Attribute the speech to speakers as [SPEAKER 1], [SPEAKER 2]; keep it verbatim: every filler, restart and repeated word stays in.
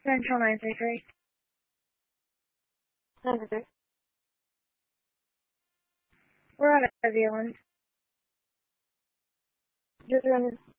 [SPEAKER 1] Central nine three three.
[SPEAKER 2] nine three three.
[SPEAKER 1] We're out of Zealand.
[SPEAKER 2] Just running.